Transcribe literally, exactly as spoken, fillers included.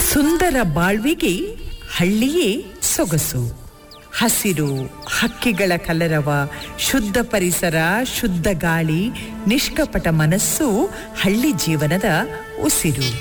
ಸುಂದರ ಬಾಳ್ವಿಗೆ ಹಳ್ಳಿಯೇ ಸೊಗಸು. ಹಸಿರು, ಹಕ್ಕಿಗಳ ಕಲರವ, ಶುದ್ಧ ಪರಿಸರ, ಶುದ್ಧ ಗಾಳಿ, ನಿಷ್ಕಪಟ ಮನಸ್ಸು ಹಳ್ಳಿ ಜೀವನದ ಉಸಿರು.